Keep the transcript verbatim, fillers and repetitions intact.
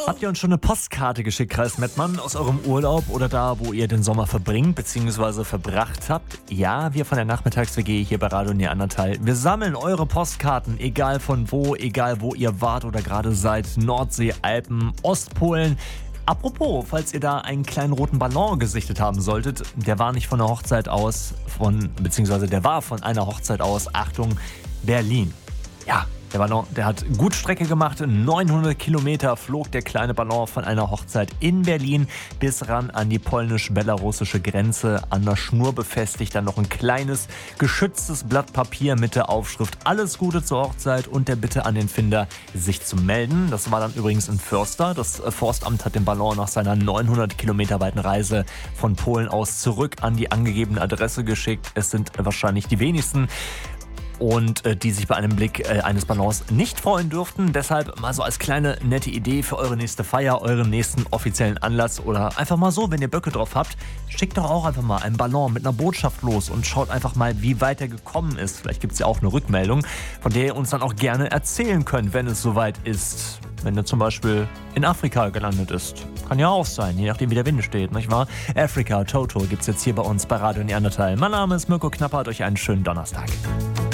Habt ihr uns schon eine Postkarte geschickt, Kreis Mettmann, aus eurem Urlaub oder da, wo ihr den Sommer verbringt bzw. verbracht habt? Ja, wir von der Nachmittags-W G hier bei Radio Neandertal. Wir sammeln eure Postkarten, egal von wo, egal wo ihr wart oder gerade seid. Nordsee, Alpen, Ostpolen. Apropos, falls ihr da einen kleinen roten Ballon gesichtet haben solltet, der war nicht von der Hochzeit aus, von beziehungsweise der war von einer Hochzeit aus, Achtung, Berlin. Ja, der Ballon, der hat gut Strecke gemacht. neunhundert Kilometer flog der kleine Ballon von einer Hochzeit in Berlin bis ran an die polnisch-belarussische Grenze. An der Schnur befestigt dann noch ein kleines, geschütztes Blatt Papier mit der Aufschrift Alles Gute zur Hochzeit und der Bitte an den Finder, sich zu melden. Das war dann übrigens in Förster. Das Forstamt hat den Ballon nach seiner neunhundert Kilometer weiten Reise von Polen aus zurück an die angegebene Adresse geschickt. Es sind wahrscheinlich die wenigsten, und äh, die sich bei einem Blick äh, eines Ballons nicht freuen dürften. Deshalb mal so als kleine nette Idee für eure nächste Feier, euren nächsten offiziellen Anlass oder einfach mal so, wenn ihr Böcke drauf habt, schickt doch auch einfach mal einen Ballon mit einer Botschaft los und schaut einfach mal, wie weit er gekommen ist. Vielleicht gibt es ja auch eine Rückmeldung, von der ihr uns dann auch gerne erzählen könnt, wenn es soweit ist. Wenn er zum Beispiel in Afrika gelandet ist. Kann ja auch sein, je nachdem wie der Wind steht, nicht wahr? Africa Toto gibt's jetzt hier bei uns bei Radio Neandertal. Mein Name ist Mirko Knappert, euch einen schönen Donnerstag.